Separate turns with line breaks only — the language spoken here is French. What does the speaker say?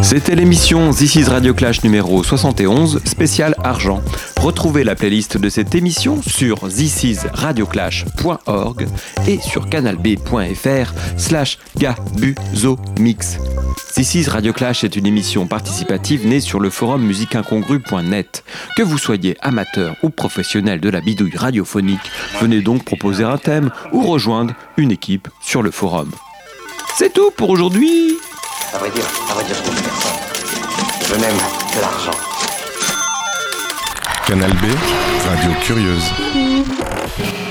C'était l'émission This is Radio Clash numéro 71, spécial argent. Retrouvez la playlist de cette émission sur thisisradioclash.org et sur canalb.fr/gabuzomix. This is Radio Clash est une émission participative née sur le forum musiqueincongru.net. Que vous soyez amateur ou professionnel de la bidouille radiophonique, venez donc proposer un thème ou rejoindre une équipe sur le forum. C'est tout pour aujourd'hui.
À vrai dire, je n'aime personne. Je n'aime que l'argent.
Canal B, radio curieuse.